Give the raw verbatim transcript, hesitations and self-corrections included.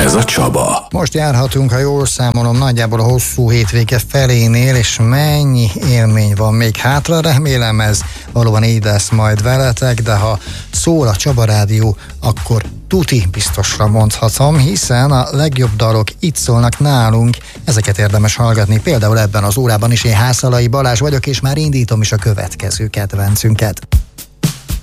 Ez a Csaba. Most járhatunk, ha jól számolom, nagyjából a hosszú hétvége felénél, és mennyi élmény van még hátra. Remélem ez valóban így lesz majd veletek, de ha szól a Csaba Rádió, akkor tuti biztosra mondhatom, hiszen a legjobb dalok itt szólnak nálunk, ezeket érdemes hallgatni, például ebben az órában is. Én Hászalai Balázs vagyok, és már indítom is a következő kedvencünket.